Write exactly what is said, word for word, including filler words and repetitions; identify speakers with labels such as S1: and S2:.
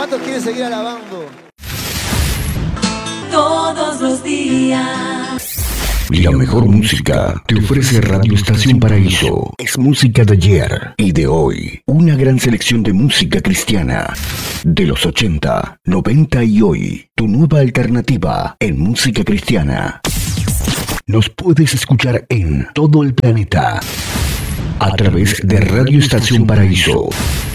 S1: ¿Cuántos quieren seguir alabando?
S2: Todos los días.
S3: La mejor música te ofrece Radio Estación Paraíso. Es música de ayer y de hoy. Una gran selección de música cristiana. De los ochenta, noventa y hoy. Tu nueva alternativa en música cristiana. Nos puedes escuchar en todo el planeta a través de Radio Estación Paraíso.